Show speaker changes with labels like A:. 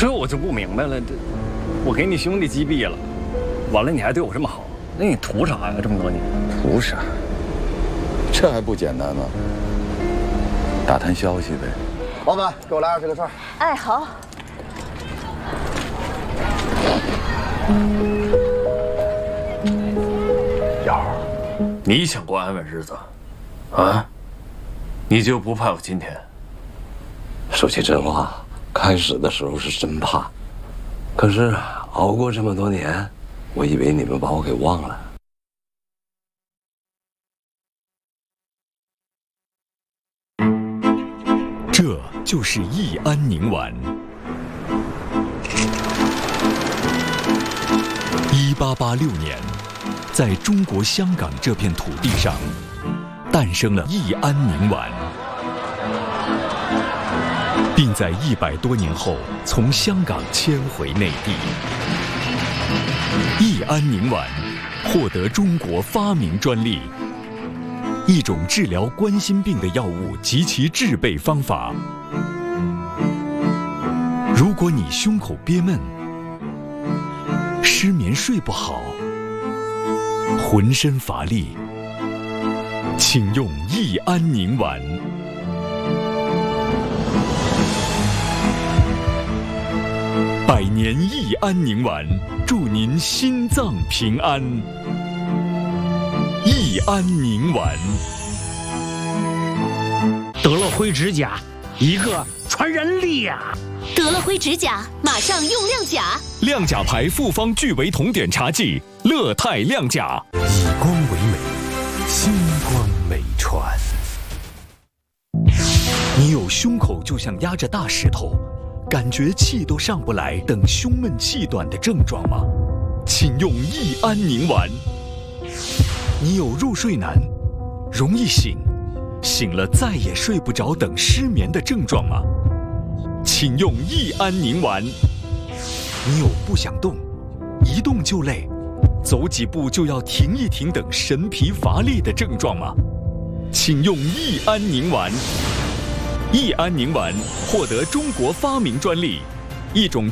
A: 这我就不明白了，我给你兄弟击毙了，完了你还对我这么好，那你图啥呀？这么多年，
B: 图啥？这还不简单吗？打探消息呗。
C: 老板，给我来20个串。
D: 哎，好。
E: 瑶儿，你想过安稳日子，啊？你就不怕有今天？
F: 说句真话，开始的时候是真怕，可是熬过这么多年，我以为你们把我给忘了。
G: 这就是益安宁丸。1886年，在中国香港这片土地上，诞生了益安宁丸，并在100多年后从香港迁回内地。益安宁丸获得中国发明专利，一种治疗冠心病的药物及其制备方法。如果你胸口憋闷、失眠睡不好、浑身乏力，请用益安宁丸。100年益安宁丸，祝您心脏平安。益安宁丸。
H: 得乐辉指甲，一个传人力呀！
I: 得乐辉指甲，马上用亮甲。
G: 亮甲牌复方聚维酮碘茶剂，乐泰亮甲。
J: 以光为美，星光美传。
G: 你有胸口就像压着大石头，感觉气都上不来等胸闷气短的症状吗？请用益安宁丸。你有入睡难、容易醒、醒了再也睡不着等失眠的症状吗？请用益安宁丸。你有不想动、一动就累、走几步就要停一停等神疲乏力的症状吗？请用益安宁丸。益安宁丸获得中国发明专利，一种